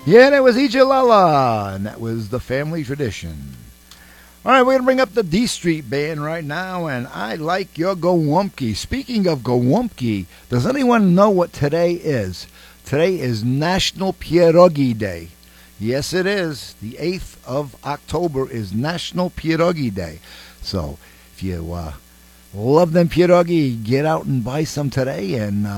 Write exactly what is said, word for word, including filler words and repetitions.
Yeah, that was Ijalala, and that was the family tradition. All right, we're going to bring up the D Street Band right now, and I Like Your Gołąbki. Speaking of Gołąbki, does anyone know what today is? Today is National Pierogi Day. Yes, it is. The eighth of October is National Pierogi Day. So if you uh, love them pierogi, get out and buy some today and uh,